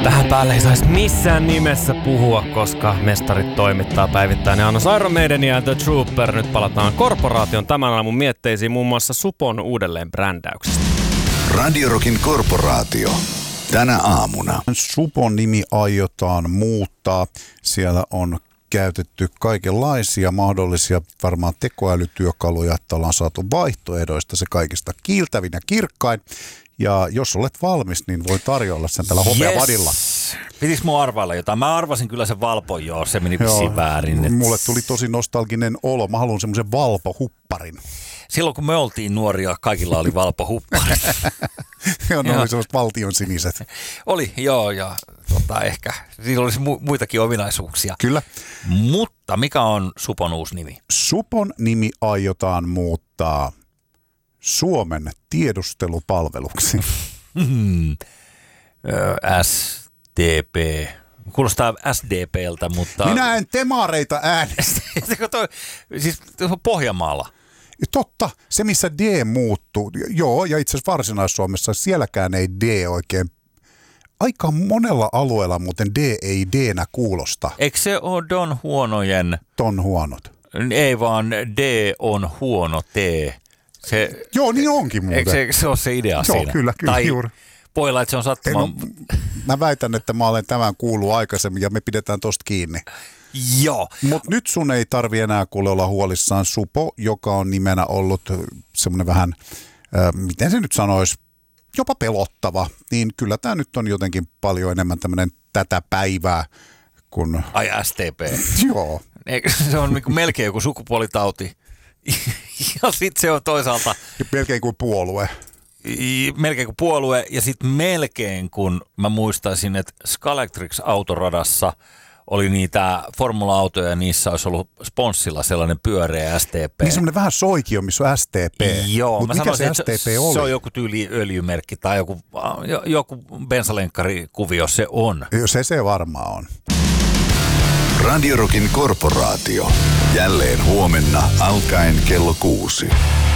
Tähän päälle ei saisi missään nimessä puhua, koska mestarit toimittaa päivittäin. Ja on Iron Maiden ja The Trooper. Nyt palataan Korporaation tämän aamun mietteisiin muun muassa Supon uudelleen brändäyksestä. Radio Rockin Korporaatio. Tänä aamuna. Supon nimi aiotaan muuttaa. Siellä on käytetty kaikenlaisia mahdollisia varmaan tekoälytyökaluja, että ollaan saatu vaihtoehdoista se kaikista kiiltävin ja kirkkain. Ja jos olet valmis, niin voi tarjoilla sen tällä hopeavadilla. Pitikö mun arvailla jotain? Mä arvasin kyllä sen Valpon, se meni vissiin väärin. Mulle tuli tosi nostalginen olo. Mä haluan semmoisen Valpo-hupparin. Silloin kun me oltiin nuoria, kaikilla oli Valpo-hupparit. Joo, ne oli sellaiset valtion siniset. Oli, joo, ja ehkä. Siinä olisi muitakin ominaisuuksia. Kyllä. Mutta mikä on Supon uusi nimi? Supon nimi aiotaan muuttaa Suomen tiedustelupalveluksi. SDP. Kuulostaa SDPltä, mutta... Minä en demareita äänestä. Siis Pohjanmaalla. Totta, se missä D muuttuu. Joo, ja itse asiassa Varsinais-Suomessa sielläkään ei D oikein. Aika monella alueella muuten D ei D-nä kuulosta. Eikö se ole Don Huonojen? Don Huonot. Ei vaan D on huono T. Joo, niin onkin muuten. Eikö se ole se idea siinä? Joo, kyllä tai juuri. Poilla, että se on sattumaan. Mä väitän, että mä olen tämän kuullut aikaisemmin ja me pidetään tosta kiinni. Joo. Mutta nyt sun ei tarvi enää kuule olla huolissaan. Supo, joka on nimenä ollut semmoinen vähän, miten se nyt sanoisi, jopa pelottava, niin kyllä tämä nyt on jotenkin paljon enemmän tämmöinen tätä päivää kuin... Ai STP. Joo. Se on niin melkein joku sukupuolitauti. Ja sitten se on toisaalta... Melkein kuin puolue. Melkein kuin puolue ja sitten melkein kun mä muistaisin, että Scalextric autoradassa oli niitä formula-autoja ja niissä olisi ollut sponssilla sellainen pyöreä STP. Niin semmoinen vähän soikio, missä on STP. Joo, mutta mikä se STP oli? Se on joku tyyli öljymerkki tai joku bensalenkkari-kuvio se on. Se varmaan on. Radio Rockin Korporaatio. Jälleen huomenna alkaen kello 6.